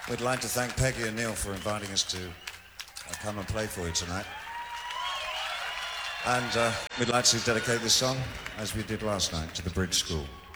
We'd like to thank Peggy and Neil for inviting us to come and play for you tonight. And we'd like to dedicate this song, as we did last night, to the Bridge School.